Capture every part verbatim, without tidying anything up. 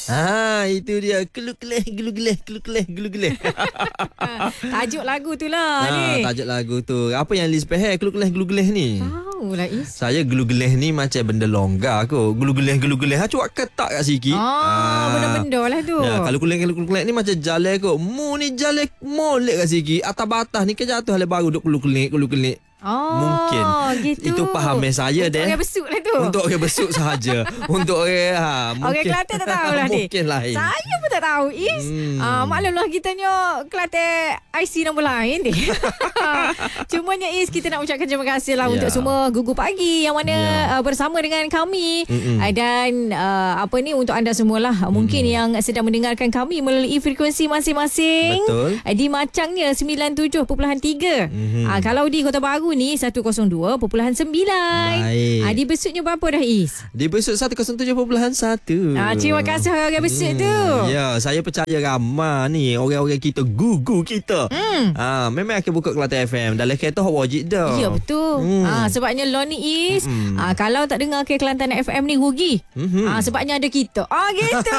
Ah, itu dia. Gelu-geleh, gelu-geleh, gelu-geleh, gelu-geleh. Tajuk lagu tu lah Ah, ni. tajuk lagu tu. Apa yang Liz faham gelu-geleh, gelu-geleh ni? Tahu lah Is. Saya gelu-geleh ni macam benda longgar kot. Gelu-geleh, gelu-geleh. Ha, cuak ketak kat sikit. Ah, benda-benda lah tu. Ya, kalau gelu-geleh ni macam jalan kot. Mu ni jalan molek kat sikit. Atas batas ni kan jatuh hal baru duk gelu-geleh, gelu-geleh. Oh, Mungkin gitu. itu faham saya Untuk deh. orang besuk lah tu. Untuk orang besuk sahaja. Untuk orang ha, mungkin Orang Kelantan tak tahu lah ni. Mungkin lain. Saya pun tak tahu Is. Hmm. Ah, maklumlah kita ni Kelantan I C nombor lain ni. Cumanya Is, kita nak ucapkan terima kasih lah Ya. untuk semua gugur pagi yang mana Ya. uh, bersama dengan kami. Mm-mm. Uh, dan uh, apa ni untuk anda semualah mm. mungkin yang sedang mendengarkan kami melalui frekuensi masing-masing. Betul. Uh, di Macangnya sembilan puluh tujuh perpuluhan tiga. Mhm. Uh, kalau di Kota Baru ni seratus dua perpuluhan sembilan. Baik. Uh, di Besutnya berapa dah Is? Di besok seratus tujuh perpuluhan satu. Ah, terima kasih orang Besut tu. Ya, saya percaya ramai ni orang-orang kita, gugu kita. Hmm. Ah, memang akan buka Kelantan F M. Dalam kereta hak wajib dah. Ya betul. Hmm. Ah, sebabnya Loni Is, Mm-mm. ah, kalau tak dengar ke Kelantan F M ni rugi. Mhm. Ah, sebabnya ada kita. Ah gitu.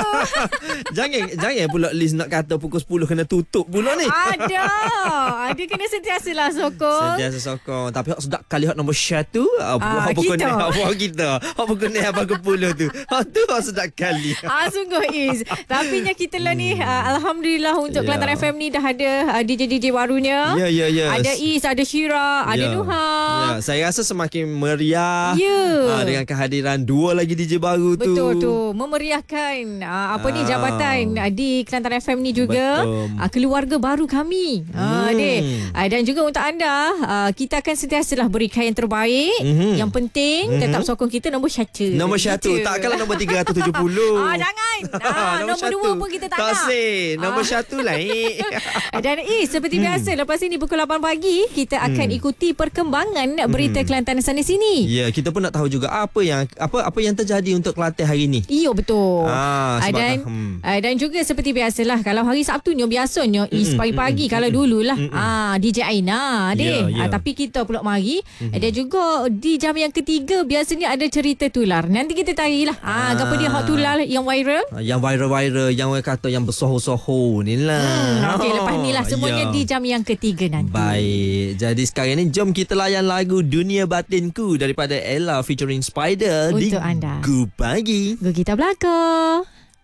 jangan jangan pula Liz nak kata pukul sepuluh kena tutup pula ni. Ada. Ada kena sentiasalah sokong. Sentiasa sokong. Tapi hak sedap kali hak nombor satu. Ah, Ah, hak pukul kita. ni hak pukul kita. Hak pukul ni abang kepuluh tu. Hak tu hak sedap kali. Ah sungguh Is. Tapi nya kita lah ni ah, alhamdulillah untuk Ya. Kelantan F M ni dah ada ah, D J D J barunya. Ya, ya, ya. Ada Is, ada Syira, ada Ya. Nuha. Ya, saya rasa semakin meriah. Ya. Ah, dengan kehadiran dua lagi D J baru tu. Betul tu, memeriahkan uh, apa ni Ah. jabatan uh, di Kelantan F M ni juga. Betul. Uh, keluarga baru kami. Ah Hmm. dek. Uh, dan juga untuk anda, uh, kita akan sentiasalah berikan yang terbaik. Mhm. Yang penting Mhm. tetap sokong kita nombor satu. Nombor satu. Gitu. Tak kalah nombor tiga ratus tujuh puluh. Ah jangan. Ah, nombor satu. dua pun kita tak nak. Tak sih. Nombor Ah. satu lain. Dan eh seperti hmm. biasa lepas ini pukul lapan pagi kita akan Hmm. ikuti perkembangan berita Kelantan sana sini. Ya, kita pun nak tahu juga apa yang apa apa yang terjadi untuk Kelantan hari ni. Iyo betul. Ah, Ah, sebab dan hmm. ah, dan juga seperti biasalah kalau hari Sabtunya biasanya is pagi-pagi kalau dululah ah D J Aina deh. Ya, ya. Ah, tapi kita pula mari dan juga di jam yang ketiga biasanya ada cerita tular. Nanti kita tarilah ah apa dia hot tular yang viral. Ah, yang viral-viral, yang orang kata yang bersoho-soho ni lah. Hmm, okey lepas ni lah semuanya Ya. di jam yang ketiga nanti. Baik. Jadi sekarang ni jom kita layan lagu Dunia Batinku daripada Ella featuring Spider di Untuk anda. Gu Pagi. Go kita belakang.